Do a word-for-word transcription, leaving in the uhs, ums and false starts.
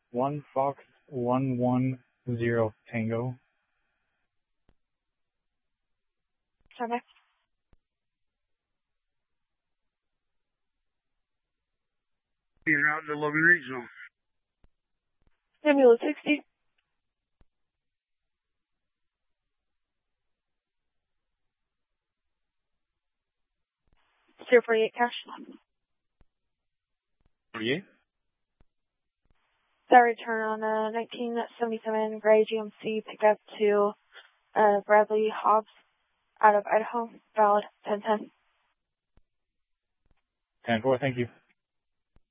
one Fox one one zero Tango. Sorry. Being out in the Logan Regional. Ambulance sixty. zero forty-eight cash. forty-eight? That return on a nineteen seventy-seven gray G M C pickup to uh, Bradley Hobbs out of Idaho. Valid ten ten. ten four, thank you.